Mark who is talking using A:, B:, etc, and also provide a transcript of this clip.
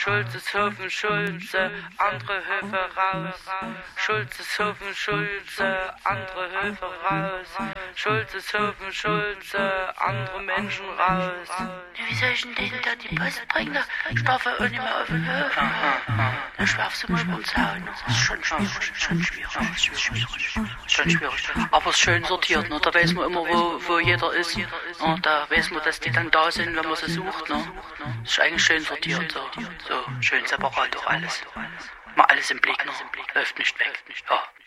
A: Schulzeshofen, Schulze, andere Höfe raus. Schulzeshofen, Schulze, andere Höfe raus. Schulzeshofen, Schulze, andere Menschen raus.
B: Wie soll ich denn denen da die Post bringen? Ich darf ja auch nicht mehr auf den Höfen. Da schwerfst du mich ins Zaun. Das ist schon schwierig. Aber es ist schön sortiert, ne? Da weiß man immer, wo jeder ist. Ne? Da weiß man, dass die dann da sind, wenn man sie sucht. Ne? Das ist eigentlich schön sortiert. So schön separat auch alles. Mal alles im Blick, ne? Läuft nicht weg. Ja.